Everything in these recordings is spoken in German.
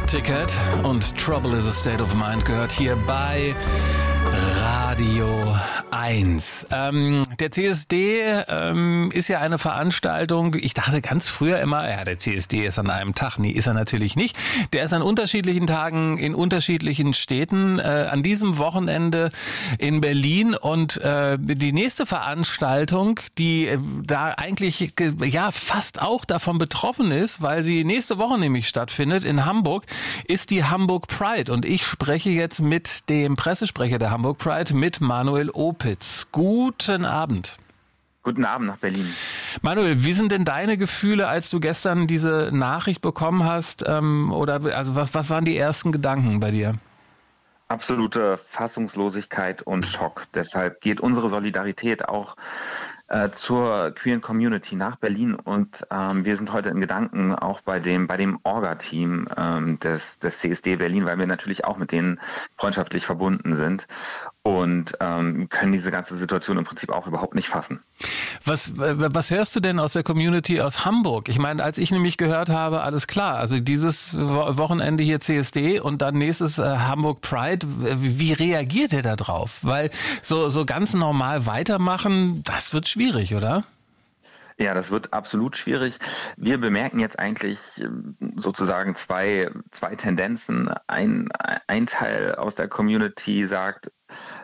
Ticket und Trouble is a State of Mind gehört hier bei Radio 1. Der CSD ist ja eine Veranstaltung, ich dachte ganz früher immer, ja, der CSD ist an einem Tag. Nee, ist er natürlich nicht. Der ist an unterschiedlichen Tagen in unterschiedlichen Städten. An diesem Wochenende in Berlin und die nächste Veranstaltung, die da eigentlich ja fast auch davon betroffen ist, weil sie nächste Woche nämlich stattfindet in Hamburg, ist die Hamburg Pride. Und ich spreche jetzt mit dem Pressesprecher der Hamburg Pride, mit Manuel Opitz. Guten Abend. Guten Abend nach Berlin. Manuel, wie sind denn deine Gefühle, als du gestern diese Nachricht bekommen hast? Was waren die ersten Gedanken bei dir? Absolute Fassungslosigkeit und Schock. Deshalb geht unsere Solidarität auch zur queeren Community nach Berlin und wir sind heute in Gedanken auch bei dem Orga-Team des CSD Berlin, weil wir natürlich auch mit denen freundschaftlich verbunden sind und können diese ganze Situation im Prinzip auch überhaupt nicht fassen. Was hörst du denn aus der Community aus Hamburg? Ich meine, als ich nämlich gehört habe, alles klar, also dieses Wochenende hier CSD und dann nächstes Hamburg Pride, wie reagiert ihr da drauf? Weil so ganz normal weitermachen, das wird schwierig, oder? Ja, das wird absolut schwierig. Wir bemerken jetzt eigentlich sozusagen zwei Tendenzen. Ein Teil aus der Community sagt,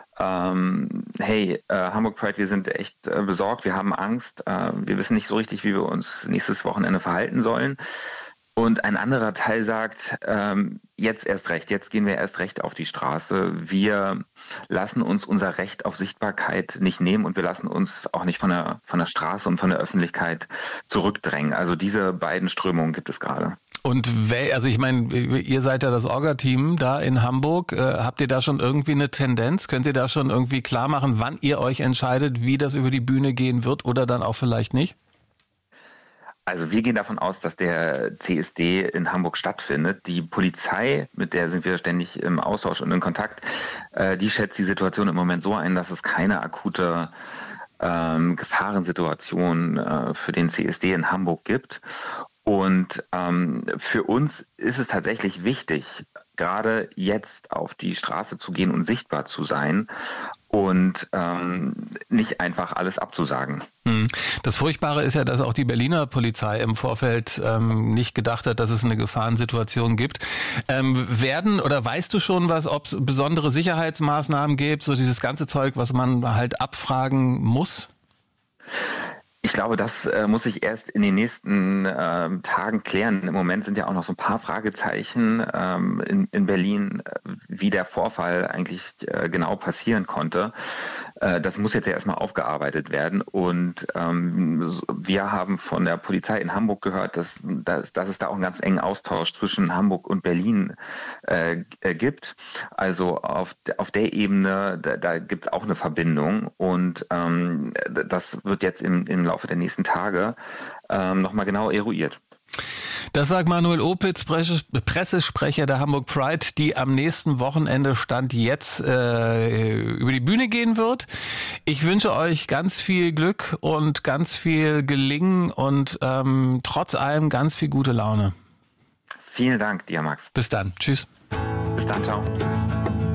hey, Hamburg Pride, wir sind echt besorgt, wir haben Angst, wir wissen nicht so richtig, wie wir uns nächstes Wochenende verhalten sollen. Und ein anderer Teil sagt, jetzt erst recht, jetzt gehen wir erst recht auf die Straße. Wir lassen uns unser Recht auf Sichtbarkeit nicht nehmen und wir lassen uns auch nicht von der Straße und von der Öffentlichkeit zurückdrängen. Also diese beiden Strömungen gibt es gerade. Und ich meine, ihr seid ja das Orga-Team da in Hamburg. Habt ihr da schon irgendwie eine Tendenz? Könnt ihr da schon irgendwie klar machen, wann ihr euch entscheidet, wie das über die Bühne gehen wird oder dann auch vielleicht nicht? Also wir gehen davon aus, dass der CSD in Hamburg stattfindet. Die Polizei, mit der sind wir ständig im Austausch und in Kontakt, die schätzt die Situation im Moment so ein, dass es keine akute Gefahrensituation für den CSD in Hamburg gibt. Und für uns ist es tatsächlich wichtig, gerade jetzt auf die Straße zu gehen und sichtbar zu sein und nicht einfach alles abzusagen. Das Furchtbare ist ja, dass auch die Berliner Polizei im Vorfeld nicht gedacht hat, dass es eine Gefahrensituation gibt. Weißt du schon ob es besondere Sicherheitsmaßnahmen gibt, so dieses ganze Zeug, was man halt abfragen muss? Ich glaube, das muss sich erst in den nächsten Tagen klären. Im Moment sind ja auch noch so ein paar Fragezeichen in Berlin, wie der Vorfall eigentlich genau passieren konnte. Das muss jetzt ja erstmal aufgearbeitet werden. Und wir haben von der Polizei in Hamburg gehört, dass es da auch einen ganz engen Austausch zwischen Hamburg und Berlin gibt. Also auf der Ebene, da gibt es auch eine Verbindung. Und das wird jetzt im Laufe der nächsten Tage nochmal genau eruiert. Das sagt Manuel Opitz, Pressesprecher der Hamburg Pride, die am nächsten Wochenende Stand jetzt über die Bühne gehen wird. Ich wünsche euch ganz viel Glück und ganz viel Gelingen und trotz allem ganz viel gute Laune. Vielen Dank dir, Max. Bis dann. Tschüss. Bis dann, ciao.